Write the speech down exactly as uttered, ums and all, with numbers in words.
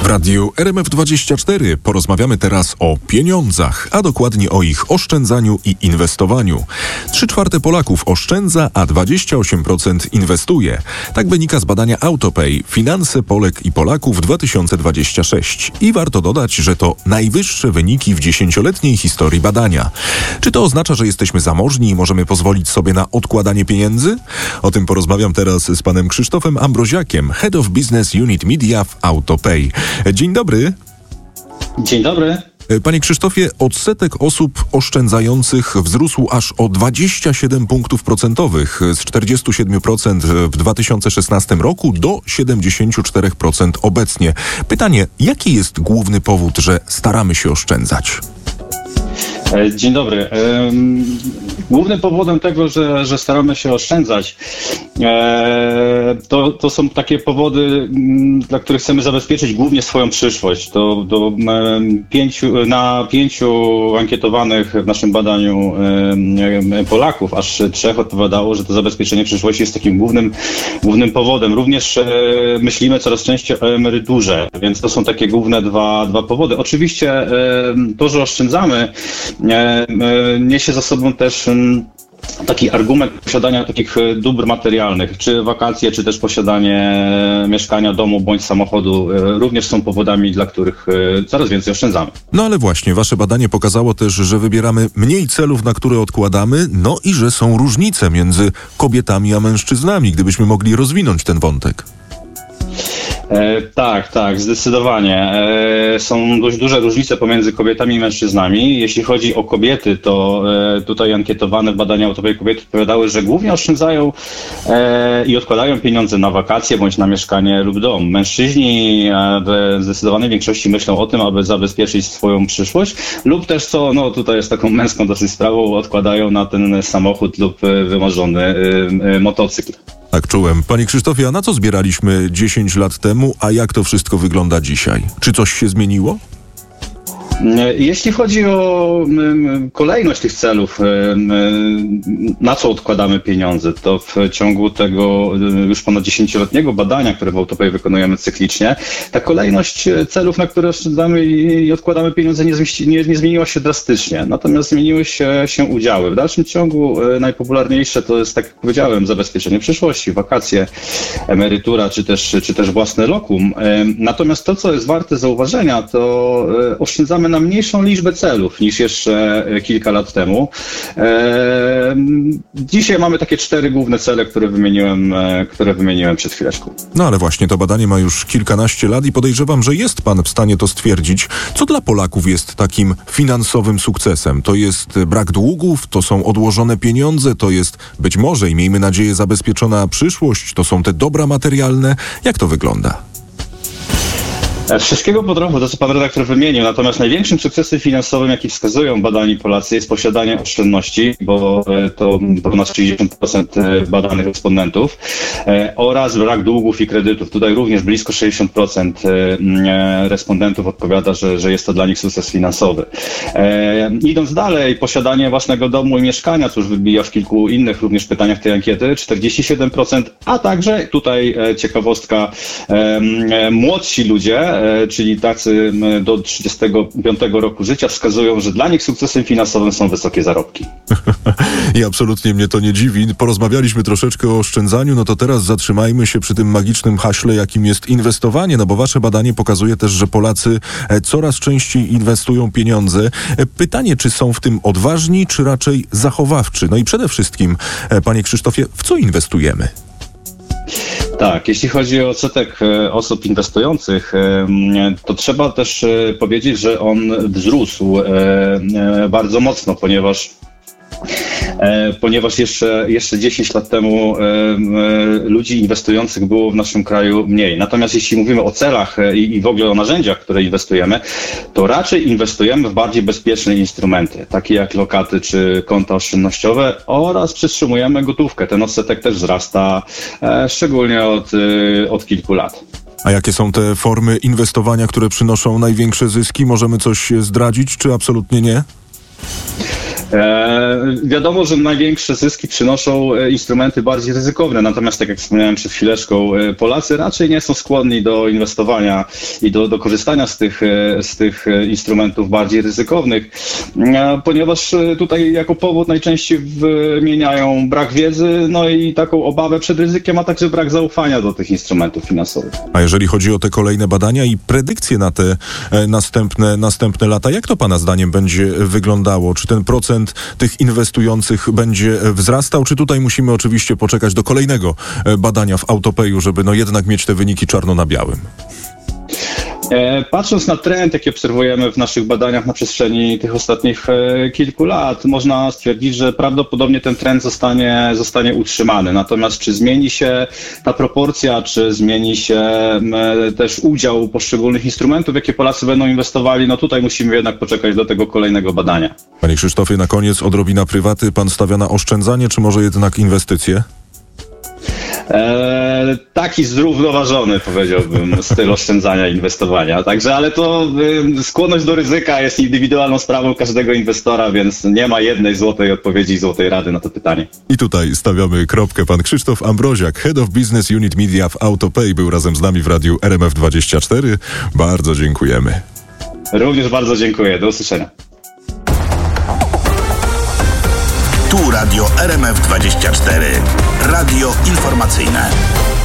Radiu R M F dwadzieścia cztery porozmawiamy teraz o pieniądzach, a dokładnie o ich oszczędzaniu i inwestowaniu. Trzy czwarte Polaków oszczędza, a dwadzieścia osiem procent inwestuje. Tak wynika z badania Autopay Finanse Polek i Polaków dwa tysiące dwudziesty szósty. I warto dodać, że to najwyższe wyniki w dziesięcioletniej historii badania. Czy to oznacza, że jesteśmy zamożni i możemy pozwolić sobie na odkładanie pieniędzy? O tym porozmawiam teraz z panem Krzysztofem Ambroziakiem, Head of Business Unit Media w Autopay. Dzień dobry. Dzień dobry. Panie Krzysztofie, odsetek osób oszczędzających wzrósł aż o dwadzieścia siedem punktów procentowych z czterdzieści siedem procent w dwa tysiące szesnastym roku do siedemdziesiąt cztery procent obecnie. Pytanie, jaki jest główny powód, że staramy się oszczędzać? Dzień dobry. Głównym powodem tego, że, że staramy się oszczędzać, to, to są takie powody, dla których chcemy zabezpieczyć głównie swoją przyszłość. To, do pięciu, na pięciu ankietowanych w naszym badaniu Polaków aż trzech odpowiadało, że to zabezpieczenie przyszłości jest takim głównym, głównym powodem. Również myślimy coraz częściej o emeryturze, więc to są takie główne dwa, dwa powody. Oczywiście to, że oszczędzamy, niesie za sobą też taki argument posiadania takich dóbr materialnych, czy wakacje, czy też posiadanie mieszkania, domu bądź samochodu również są powodami, dla których coraz więcej oszczędzamy. No ale właśnie, wasze badanie pokazało też, że wybieramy mniej celów, na które odkładamy, no i że są różnice między kobietami a mężczyznami, gdybyśmy mogli rozwinąć ten wątek. E, tak, tak, zdecydowanie. E, są dość duże różnice pomiędzy kobietami i mężczyznami. Jeśli chodzi o kobiety, to e, tutaj ankietowane badania Autopay kobiety odpowiadały, że głównie oszczędzają e, i odkładają pieniądze na wakacje bądź na mieszkanie lub dom. Mężczyźni e, w zdecydowanej większości myślą o tym, aby zabezpieczyć swoją przyszłość lub też, co no tutaj jest taką męską dosyć sprawą, odkładają na ten samochód lub wymarzony e, e, motocykl. Tak czułem. Panie Krzysztofie, a na co zbieraliśmy dziesięć lat temu, a jak to wszystko wygląda dzisiaj? Czy coś się zmieniło? Jeśli chodzi o kolejność tych celów, na co odkładamy pieniądze, to w ciągu tego już ponad dziesięcioletniego badania, które w Autopay wykonujemy cyklicznie, ta kolejność celów, na które oszczędzamy i odkładamy pieniądze, nie, zmieści, nie, nie zmieniła się drastycznie. Natomiast zmieniły się, się udziały. W dalszym ciągu najpopularniejsze to jest, tak jak powiedziałem, zabezpieczenie przyszłości, wakacje, emerytura, czy też, czy też własne lokum. Natomiast to, co jest warte zauważenia, to oszczędzamy na mniejszą liczbę celów niż jeszcze kilka lat temu. Dzisiaj mamy takie cztery główne cele, które wymieniłem, które wymieniłem przed chwileczką. No ale właśnie to badanie ma już kilkanaście lat i podejrzewam, że jest pan w stanie to stwierdzić. Co dla Polaków jest takim finansowym sukcesem? To jest brak długów, to są odłożone pieniądze, to jest być może i miejmy nadzieję zabezpieczona przyszłość, to są te dobra materialne. Jak to wygląda? Wszystkiego po trochu, to co pan redaktor wymienił, natomiast największym sukcesem finansowym, jaki wskazują badani Polacy, jest posiadanie oszczędności, bo to ponad sześćdziesiąt procent badanych respondentów, oraz brak długów i kredytów. Tutaj również blisko sześćdziesiąt procent respondentów odpowiada, że, że jest to dla nich sukces finansowy. Idąc dalej, posiadanie własnego domu i mieszkania, co już wybija w kilku innych również pytaniach tej ankiety, czterdzieści siedem procent, a także tutaj ciekawostka, młodsi ludzie, czyli tacy do trzydziestego piątego roku życia, wskazują, że dla nich sukcesem finansowym są wysokie zarobki. I absolutnie mnie to nie dziwi. Porozmawialiśmy troszeczkę o oszczędzaniu, no to teraz zatrzymajmy się przy tym magicznym haśle, jakim jest inwestowanie, no bo wasze badanie pokazuje też, że Polacy coraz częściej inwestują pieniądze. Pytanie, czy są w tym odważni, czy raczej zachowawczy? No i przede wszystkim, panie Krzysztofie, w co inwestujemy? Tak, jeśli chodzi o odsetek osób inwestujących, to trzeba też powiedzieć, że on wzrósł bardzo mocno, ponieważ ponieważ jeszcze, jeszcze dziesięć lat temu ludzi inwestujących było w naszym kraju mniej. Natomiast jeśli mówimy o celach i, i w ogóle o narzędziach, które inwestujemy, to raczej inwestujemy w bardziej bezpieczne instrumenty, takie jak lokaty czy konta oszczędnościowe, oraz przytrzymujemy gotówkę. Ten odsetek też wzrasta, szczególnie od, od kilku lat. A jakie są te formy inwestowania, które przynoszą największe zyski? Możemy coś zdradzić, czy absolutnie nie? E, wiadomo, że największe zyski przynoszą instrumenty bardziej ryzykowne, natomiast tak jak wspomniałem przed chwileczką, Polacy raczej nie są skłonni do inwestowania i do, do korzystania z tych, z tych instrumentów bardziej ryzykownych, e, ponieważ tutaj jako powód najczęściej wymieniają brak wiedzy, no i taką obawę przed ryzykiem, a także brak zaufania do tych instrumentów finansowych. A jeżeli chodzi o te kolejne badania i predykcje na te e, następne, następne lata, jak to Pana zdaniem będzie wyglądało? Czy ten procent tych inwestujących będzie wzrastał, czy tutaj musimy oczywiście poczekać do kolejnego badania w Autopayu, żeby no jednak mieć te wyniki czarno na białym? Patrząc na trend, jaki obserwujemy w naszych badaniach na przestrzeni tych ostatnich kilku lat, można stwierdzić, że prawdopodobnie ten trend zostanie, zostanie utrzymany. Natomiast czy zmieni się ta proporcja, czy zmieni się też udział poszczególnych instrumentów, jakie Polacy będą inwestowali, no tutaj musimy jednak poczekać do tego kolejnego badania. Panie Krzysztofie, na koniec odrobina prywaty. Pan stawia na oszczędzanie, czy może jednak inwestycje? E, taki zrównoważony, powiedziałbym, styl oszczędzania i inwestowania. Także, ale to y, skłonność do ryzyka jest indywidualną sprawą każdego inwestora, więc nie ma jednej złotej odpowiedzi i złotej rady na to pytanie. I tutaj stawiamy kropkę. Pan Krzysztof Ambroziak, Head of Business Unit Media w Autopay, był razem z nami w radiu R M F dwadzieścia cztery. Bardzo dziękujemy. Również bardzo dziękuję. Do usłyszenia. Tu Radio R M F dwadzieścia cztery. Radio informacyjne.